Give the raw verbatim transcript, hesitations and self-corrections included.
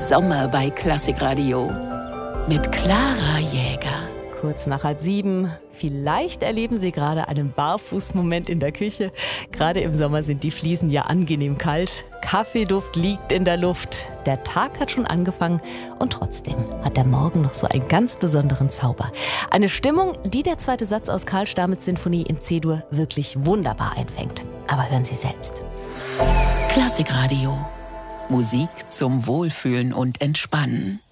Sommer bei Klassikradio mit Clara Jäger. Kurz nach halb sieben. Vielleicht erleben Sie gerade einen Barfußmoment in der Küche. Gerade im Sommer sind die Fliesen ja angenehm kalt. Kaffeeduft liegt in der Luft. Der Tag hat schon angefangen und trotzdem hat der Morgen noch so einen ganz besonderen Zauber. Eine Stimmung, die der zweite Satz aus Karl Stamets Sinfonie in C-Dur wirklich wunderbar einfängt. Aber hören Sie selbst. Klassikradio. Musik zum Wohlfühlen und Entspannen.